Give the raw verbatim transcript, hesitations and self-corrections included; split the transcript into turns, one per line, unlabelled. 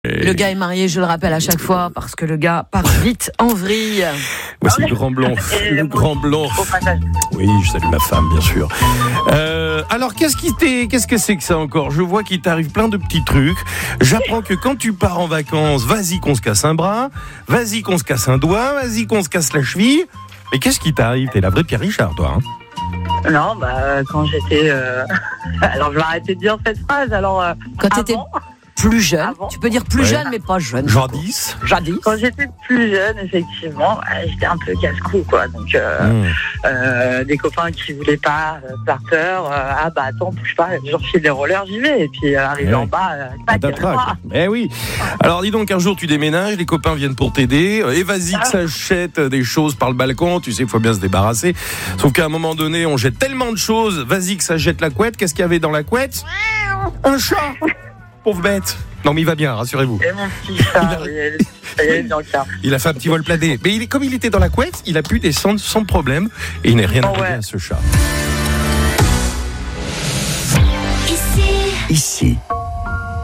Le gars est marié, je le rappelle à chaque fois, parce que le gars part vite en vrille.
Voici le grand blanc. Le grand blanc. Oui, je salue ma femme, bien sûr. Euh, alors, qu'est-ce qui t'est, qu'est-ce que c'est que ça encore ? Je vois qu'il t'arrive plein de petits trucs. J'apprends que quand tu pars en vacances, vas-y qu'on se casse un bras, vas-y qu'on se casse un doigt, vas-y qu'on se casse la cheville. Mais qu'est-ce qui t'arrive ? T'es la vraie Pierre Richard, toi. Hein ?
Non, bah, quand j'étais... Euh... Alors, je vais arrêter de dire cette phrase. Alors, euh,
Quand t'étais plus jeune,
Avant.
tu peux dire plus
Ouais.
jeune, mais pas jeune.
Jadis.
Jadis.
Quand j'étais plus jeune, effectivement, euh, j'étais un peu casse-cou, quoi. Donc, euh,
Mmh.
euh, des copains qui voulaient pas, euh, par peur, euh, ah bah attends, bouge pas, je refile des rollers, j'y vais. Et puis, euh, arrivé
Ouais.
en bas, euh,
Ah,
tac,
t'attraques.
ah,
Eh oui. Alors dis donc, un jour tu déménages, les copains viennent pour t'aider, et vas-y que ça jette des choses par le balcon, tu sais, il faut bien se débarrasser. Sauf qu'à un moment donné, on jette tellement de choses, vas-y que ça jette la couette. Qu'est-ce qu'il y avait dans la couette ? Un chat. Pauvre bête. Non mais il va bien, rassurez-vous.
et mon petit chat,
Il a-
oui, elle- elle est dans le car.
Il a fait un petit vol plané. Mais il est, comme il était dans la couette, il a pu descendre sans problème, et il n'est rien
Oh,
arrivé
ouais.
à ce chat.
Ici,
Ici,